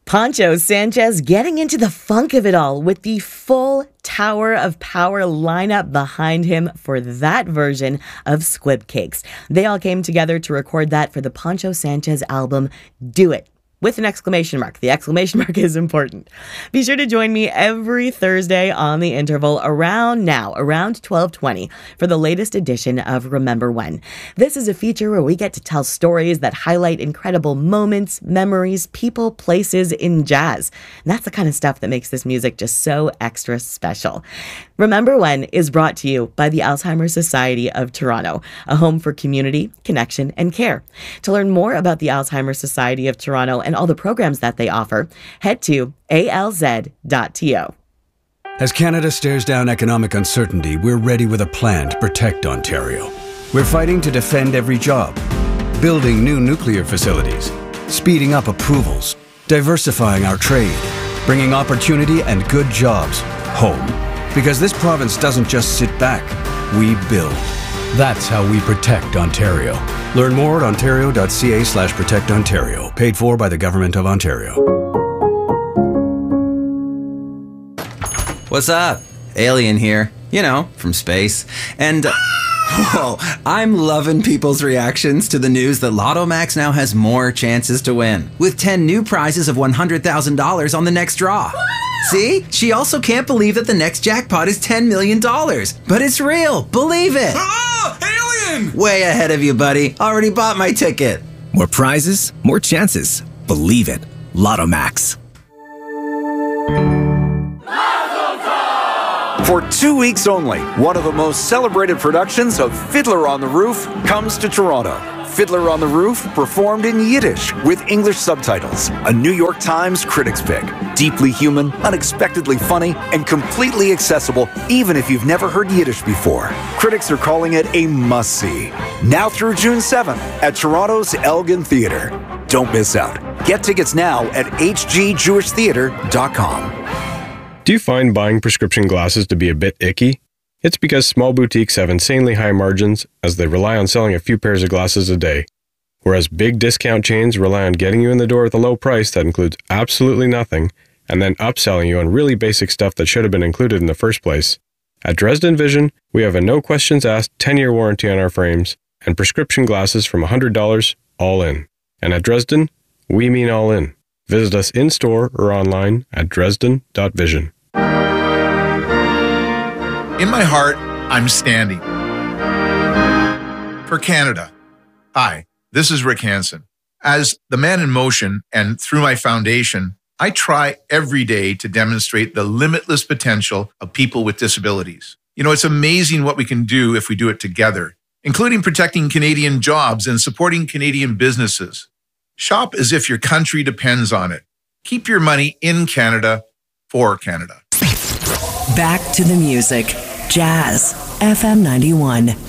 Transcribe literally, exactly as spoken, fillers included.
Poncho Sanchez getting into the funk of it all with the full Tower of Power lineup behind him for that version of Squib Cakes. They all came together to record that for the Poncho Sanchez album, Do It, with an exclamation mark. The exclamation mark is important. Be sure to join me every Thursday on The Interval around now, around twelve twenty, for the latest edition of Remember When. This is a feature where we get to tell stories that highlight incredible moments, memories, people, places in jazz. And that's the kind of stuff that makes this music just so extra special. Remember When is brought to you by the Alzheimer's Society of Toronto, a home for community, connection, and care. To learn more about the Alzheimer's Society of Toronto and all the programs that they offer, head to A L Z dot T O. As Canada stares down economic uncertainty, we're ready with a plan to protect Ontario. We're fighting to defend every job, building new nuclear facilities, speeding up approvals, diversifying our trade, bringing opportunity and good jobs home. Because this province doesn't just sit back, we build. That's how we protect Ontario. Learn more at ontario.ca slash protect Ontario. Paid for by the Government of Ontario. What's up? Alien here. You know, from space. And, uh, whoa, I'm loving people's reactions to the news that Lotto Max now has more chances to win, with ten new prizes of one hundred thousand dollars on the next draw. See? She also can't believe that the next jackpot is ten million dollars. But it's real. Believe it. Ah, alien! Way ahead of you, buddy. Already bought my ticket. More prizes, more chances. Believe it. Lotto Max. For two weeks only, one of the most celebrated productions of Fiddler on the Roof comes to Toronto. Fiddler on the Roof, performed in Yiddish with English subtitles. A New York Times critics pick. Deeply human, unexpectedly funny, and completely accessible even if you've never heard Yiddish before. Critics are calling it a must-see. Now through June seventh at Toronto's Elgin Theatre. Don't miss out. Get tickets now at h g jewish theatre dot com. Do you find buying prescription glasses to be a bit icky? It's because small boutiques have insanely high margins as they rely on selling a few pairs of glasses a day, whereas big discount chains rely on getting you in the door with a low price that includes absolutely nothing and then upselling you on really basic stuff that should have been included in the first place. At Dresden Vision, we have a no questions asked ten-year warranty on our frames and prescription glasses from one hundred dollars all in. And at Dresden, we mean all in. Visit us in-store or online at dresden dot vision. In my heart, I'm standing for Canada. Hi, this is Rick Hansen. As the Man in Motion and through my foundation, I try every day to demonstrate the limitless potential of people with disabilities. You know, it's amazing what we can do if we do it together, including protecting Canadian jobs and supporting Canadian businesses. Shop as if your country depends on it. Keep your money in Canada for Canada. Back to the music. Jazz F M ninety-one.